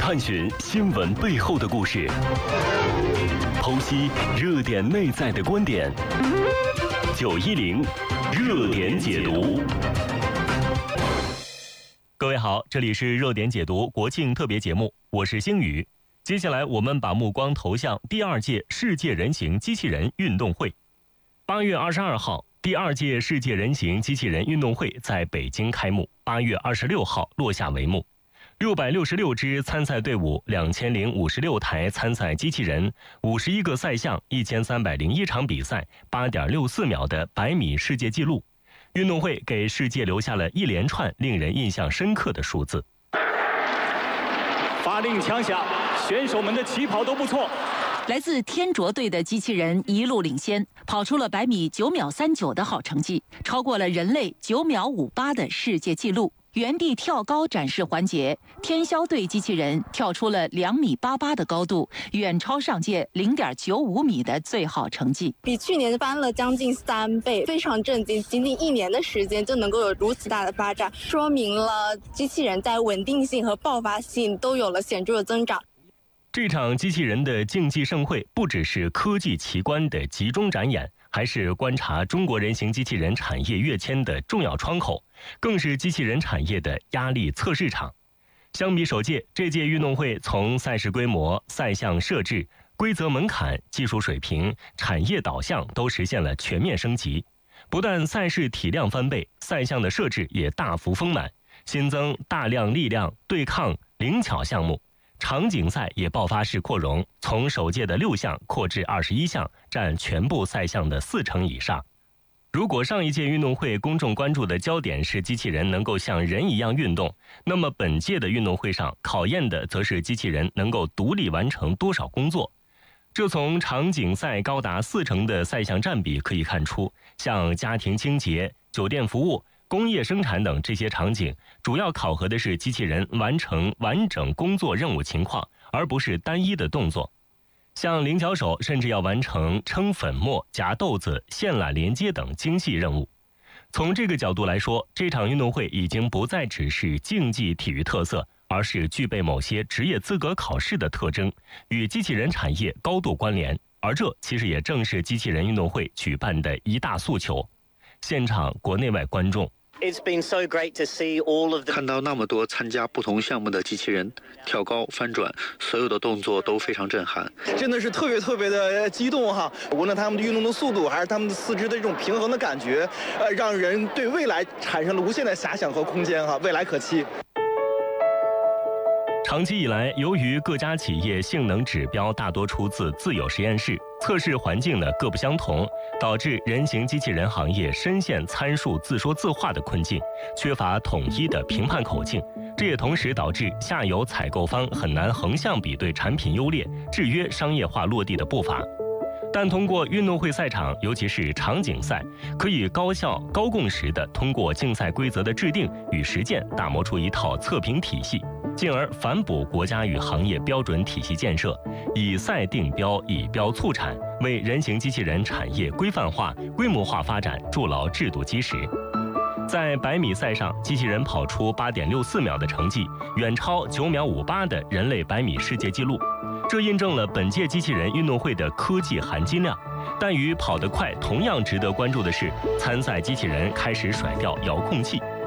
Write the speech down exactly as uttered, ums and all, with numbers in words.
探寻新闻背后的故事，剖析热点内在的观点。九一零热点解读。各位好，这里是热点解读国庆特别节目，我是星宇。接下来我们把目光投向第二届世界人形机器人运动会。八月二十二号，第二届世界人形机器人运动会在北京开幕，八月二十六号落下帷幕。六百六十六支参赛队伍，两千零五十六台参赛机器人，五十一个赛项，一千三百零一场比赛，八点六四秒的百米世界纪录。运动会给世界留下了一连串令人印象深刻的数字。 发令枪响，选手们的起跑都不错。 来自天卓队的机器人一路领先，跑出了百米九秒三九的好成绩，超过了人类九秒五八的世界纪录。原地跳高展示环节，天霄队机器人跳出了两米八八的高度，远超上届零点九五米的最好成绩， 比去年翻了将近三倍，非常震惊！仅仅一年的时间就能够有如此大的发展，说明了机器人在稳定性和爆发性都有了显著的增长。 这场机器人的竞技盛会不只是科技奇观的集中展演，还是观察中国人形机器人产业跃迁的重要窗口，更是机器人产业的压力测试场。相比首届，这届运动会从赛事规模、赛项设置、规则门槛、技术水平、产业导向都实现了全面升级。不但赛事体量翻倍，赛项的设置也大幅丰满，新增大量力量、对抗、灵巧项目。场景赛也爆发式扩容，从首届的六项扩至二十一项，占全部赛项的四成以上。如果上一届运动会公众关注的焦点是机器人能够像人一样运动，那么本届的运动会上考验的则是机器人能够独立完成多少工作。这从场景赛高达四成的赛项占比可以看出，像家庭清洁、酒店服务、工业生产等这些场景，主要考核的是机器人完成完整工作任务情况，而不是单一的动作。像灵巧手甚至要完成称粉末、夹豆子、线缆连接等精细任务。从这个角度来说，这场运动会已经不再只是竞技体育特色，而是具备某些职业资格考试的特征，与机器人产业高度关联。而这其实也正是机器人运动会举办的一大诉求。现场国内外观众看到那么多参加不同项目的机器人，跳高、翻转，所有的动作都非常震撼， 真的是特别特别的激动哈！无论他们的运动的速度，还是他们的四肢的这种平衡的感觉，呃，让人对未来产生了无限的遐想和空间哈，未来可期。 长期以来，由于各家企业性能指标大多出自自有实验室，测试环境呢各不相同，导致人形机器人行业深陷参数自说自话的困境，缺乏统一的评判口径。这也同时导致下游采购方很难横向比对产品优劣，制约商业化落地的步伐。但通过运动会赛场，尤其是场景赛，可以高效、高共识地通过竞赛规则的制定与实践，打磨出一套测评体系，进而反哺国家与行业标准体系建设，以赛定标，以标促产，为人形机器人产业规范化、规模化发展筑牢制度基石。在百米赛上，机器人跑出八点六四秒的成绩，远超九秒五八的人类百米世界纪录。这印证了本届机器人运动会的科技含金量。但与跑得快同样值得关注的是，参赛机器人开始甩掉遥控器。